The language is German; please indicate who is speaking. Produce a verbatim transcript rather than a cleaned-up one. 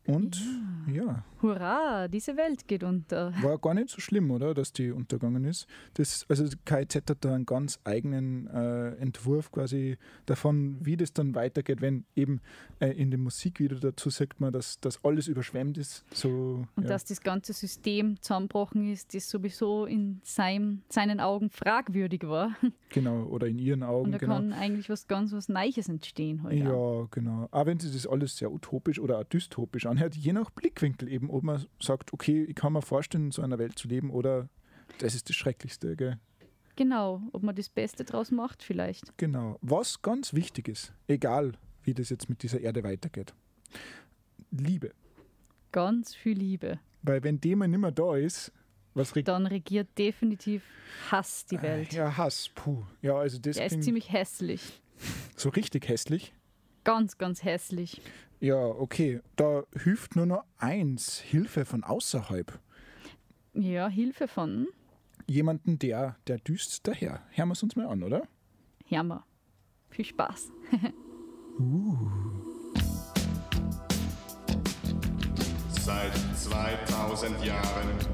Speaker 1: Und ja. ja.
Speaker 2: Hurra, diese Welt geht unter.
Speaker 1: War gar nicht so schlimm, oder, dass die untergegangen ist. Das, also K I Z hat da einen ganz eigenen äh, Entwurf quasi davon, wie das dann weitergeht, wenn eben äh, in dem Musikvideo dazu sagt man, dass das alles überschwemmt ist. So,
Speaker 2: Und
Speaker 1: ja.
Speaker 2: dass das ganze System zusammengebrochen ist, das sowieso in seinem, seinen Augen fragwürdig war.
Speaker 1: Genau, oder in ihren Augen.
Speaker 2: Und da
Speaker 1: genau.
Speaker 2: kann eigentlich was ganz was Neues entstehen. Halt
Speaker 1: ja,
Speaker 2: auch.
Speaker 1: genau. Aber wenn sich das alles sehr utopisch oder auch dystopisch anhört, je nach Blickwinkel eben, ob man sagt, okay, ich kann mir vorstellen, in so einer Welt zu leben oder das ist das Schrecklichste. Gell?
Speaker 2: Genau, ob man das Beste draus macht vielleicht.
Speaker 1: Genau. Was ganz wichtig ist, egal wie das jetzt mit dieser Erde weitergeht, Liebe.
Speaker 2: Ganz viel Liebe.
Speaker 1: Weil wenn die mal nicht mehr da ist, was regt...
Speaker 2: Dann regiert definitiv Hass die Welt.
Speaker 1: Ja, Hass, puh. Ja, also das
Speaker 2: Der ist
Speaker 1: klingt
Speaker 2: ziemlich hässlich.
Speaker 1: so richtig hässlich.
Speaker 2: Ganz, ganz hässlich.
Speaker 1: Ja, okay. Da hilft nur noch eins, Hilfe von außerhalb.
Speaker 2: Ja, Hilfe von
Speaker 1: Jemanden, der, der düst daher. Hören wir es uns mal an, oder?
Speaker 2: Hermer. Viel Spaß.
Speaker 1: uh.
Speaker 3: Seit zweitausend Jahren